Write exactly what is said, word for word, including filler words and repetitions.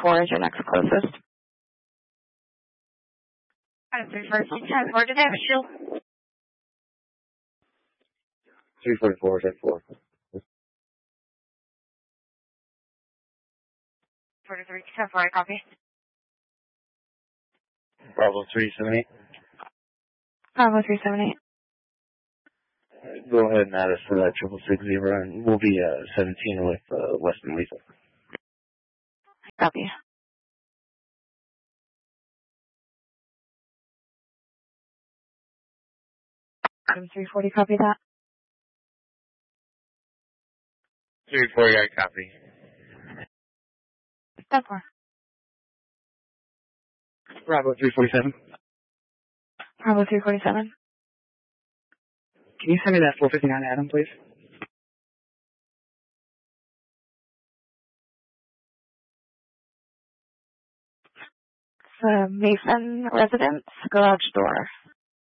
four is your next closest. Adam three forty-four, ten four, did they have a shield? three forty-four, ten four. forty-three, ten four, I copy. Bravo three seven eight. Bravo three seven eight. Go ahead and add us for that triple six zero, and we'll be uh, seventeen with uh, Western Lethal. Copy. Adam three forty, copy that. three forty, I copy. ten four. Bravo three forty-seven. Bravo three forty-seven. Can you send me that four fifty-nine Adam, please? The Mason residence garage door.